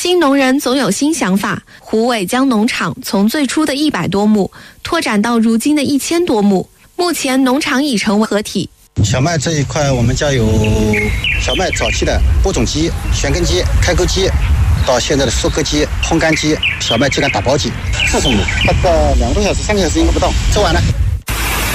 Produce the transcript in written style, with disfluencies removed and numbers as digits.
新农人总有新想法，胡伟将农场从最初的100多亩拓展到如今的1000多亩。目前农场已成为合体。 小麦这一块，我们家有小麦早期的播种机、旋耕机、开沟机，到现在的收割机、烘干机、小麦秸秆打包机，40亩，大概2个小时、3个小时应该不到，做完了。